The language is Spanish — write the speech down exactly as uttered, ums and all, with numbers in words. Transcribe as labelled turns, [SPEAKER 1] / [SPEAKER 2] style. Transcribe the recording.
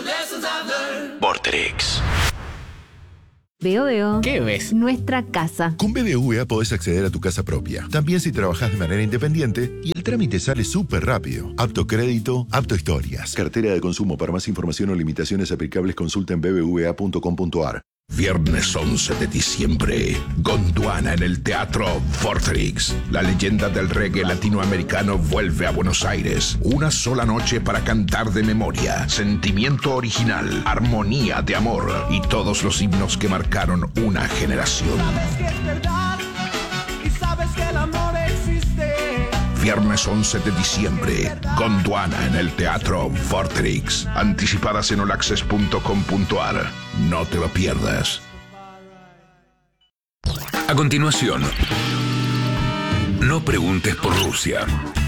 [SPEAKER 1] Vorterix.
[SPEAKER 2] Veo, veo.
[SPEAKER 3] ¿Qué ves?
[SPEAKER 2] Nuestra casa.
[SPEAKER 4] Con B B V A podés acceder a tu casa propia. También si trabajás de manera independiente y el trámite sale súper rápido. Apto crédito, apto historias. Cartera de consumo. Para más información o limitaciones aplicables consulta en b b v a punto com punto a r.
[SPEAKER 5] Viernes once de diciembre, Gondwana en el Teatro Vorterix. La leyenda del reggae latinoamericano vuelve a Buenos Aires. Una sola noche para cantar de memoria, sentimiento original, armonía de amor y todos los himnos que marcaron una generación.
[SPEAKER 6] Sabes que es verdad y sabes que el amor existe.
[SPEAKER 5] Viernes once de diciembre, Gondwana en el Teatro Vorterix. Anticipadas en all access punto com punto a r. No te lo pierdas.
[SPEAKER 1] A continuación, no preguntes por Rusia.